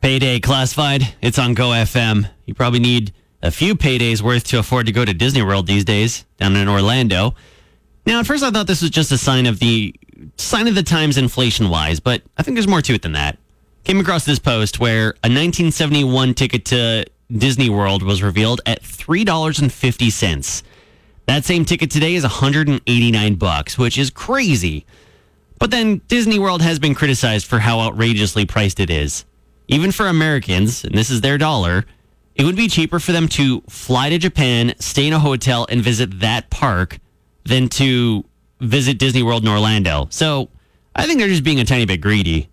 Payday Classified. It's on Go FM. You probably need a few paydays worth to afford to go to Disney World these days down in Orlando. Now, at first I thought this was just a sign of the times inflation-wise, but I think there's more to it than that. Came across this post where a 1971 ticket to Disney World was revealed at $3.50. That same ticket today is $189, which is crazy. But then Disney World has been criticized for how outrageously priced it is. Even for Americans, and this is their dollar, it would be cheaper for them to fly to Japan, stay in a hotel, and visit that park than to visit Disney World in Orlando. So I think they're just being a tiny bit greedy.